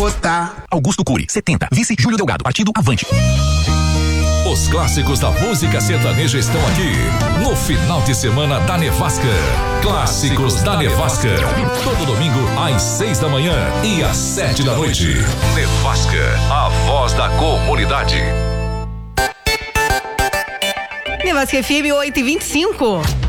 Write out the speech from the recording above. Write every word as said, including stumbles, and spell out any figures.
votar. Augusto Cury, setenta. Vice Júlio Delgado, partido Avante. Os clássicos da música sertaneja estão aqui no final de semana da Nevasca. Clássicos da Nevasca. Todo domingo às seis da manhã e às sete da noite. Nevasca, a voz da comunidade. Nevasca F M oito e vinte e cinco.